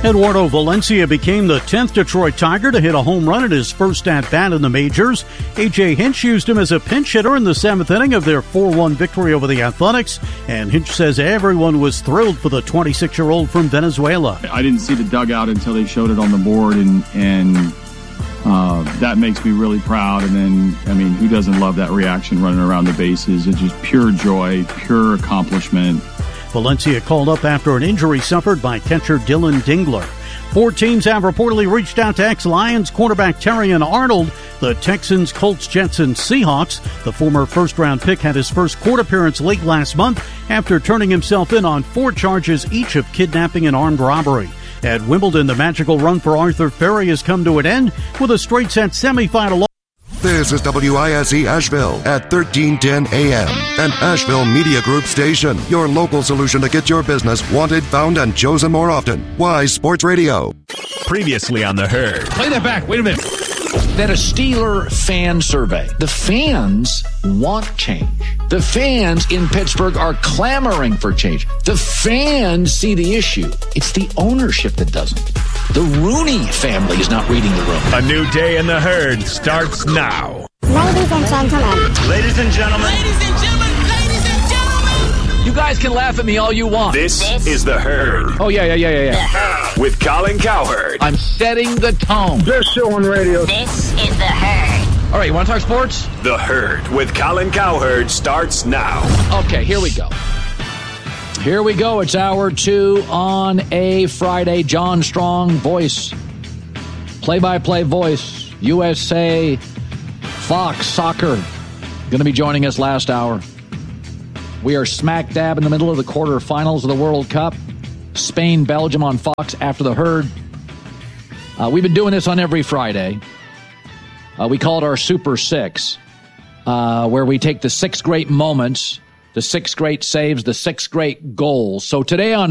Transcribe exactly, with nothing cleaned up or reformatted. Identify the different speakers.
Speaker 1: Eduardo Valencia became the tenth Detroit Tiger to hit a home run at his first at-bat in the majors. A J. Hinch used him as a pinch hitter in the seventh inning of their four one victory over the Athletics, and Hinch says everyone was thrilled for the twenty-six-year-old from Venezuela.
Speaker 2: I didn't see the dugout until they showed it on the board, and and uh, that makes me really proud. And then, I mean, who doesn't love that reaction running around the bases? It's just pure joy, pure accomplishment.
Speaker 1: Valencia called up after an injury suffered by catcher Dylan Dingler. Four teams have reportedly reached out to ex-Lions quarterback Terrion Arnold. The Texans, Colts, Jets, and Seahawks. The former first-round pick had his first court appearance late last month after turning himself in on four charges, each of kidnapping and armed robbery. At Wimbledon, the magical run for Arthur Ferry has come to an end with a straight-set semifinal.
Speaker 3: This is W I S E Asheville at thirteen ten A M, an Asheville Media Group station. Your local solution to get your business wanted, found, and chosen more often. Wise Sports Radio.
Speaker 4: Previously on The Herd.
Speaker 5: Play that back. Wait a minute.
Speaker 6: That a Steeler fan survey. The fans want change. The fans in Pittsburgh are clamoring for change. The fans see the issue. It's the ownership that doesn't. The Rooney family is not reading the room.
Speaker 4: A new day in The Herd starts now.
Speaker 7: Ladies and gentlemen.
Speaker 4: Ladies and gentlemen.
Speaker 8: Ladies and gentlemen. Ladies and gentlemen.
Speaker 6: You guys can laugh at me all you want.
Speaker 4: This, this is The Herd.
Speaker 6: Oh, yeah, yeah, yeah, yeah, yeah.
Speaker 4: With Colin Cowherd.
Speaker 6: I'm setting the tone.
Speaker 9: Best show on radio.
Speaker 8: This is The Herd.
Speaker 6: All right, you want to talk sports?
Speaker 4: The Herd with Colin Cowherd starts now.
Speaker 6: Okay, here we go. Here we go. It's hour two on a Friday. John Strong, voice, play-by-play voice, U S A, Fox Soccer, going to be joining us last hour. We are smack dab in the middle of the quarterfinals of the World Cup. Spain, Belgium on Fox after The Herd. Uh, we've been doing this on every Friday. Uh, we call it our Super Six, uh, where we take the six great moments, the six great saves, the six great goals. So today on